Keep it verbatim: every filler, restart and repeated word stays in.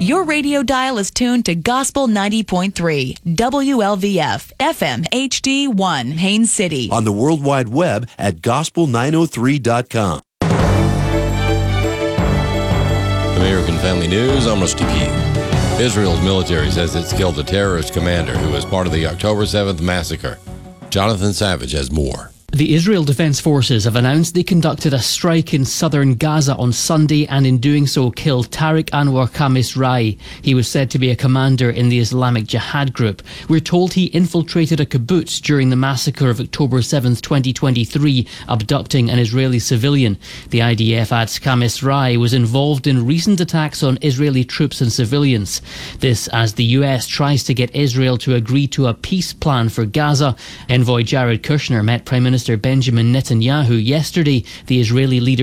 Your radio dial is tuned to Gospel ninety point three, W L V F, F M H D one, Haines City. On the World Wide Web at gospel nine oh three dot com. American Family News, I'm Rusty Keith. Israel's military says it's killed a terrorist commander who was part of the October seventh massacre. Jonathan Savage has more. The Israel Defense Forces have announced they conducted a strike in southern Gaza on Sunday and in doing so killed Tariq Anwar Khamis Rai. He was said to be a commander in the Islamic Jihad group. We're told he infiltrated a kibbutz during the massacre of October seventh, twenty twenty-three, abducting an Israeli civilian. The I D F adds Khamis Rai was involved in recent attacks on Israeli troops and civilians. This as the U S tries to get Israel to agree to a peace plan for Gaza. Envoy Jared Kushner met Prime Minister Benjamin Netanyahu yesterday. The Israeli leader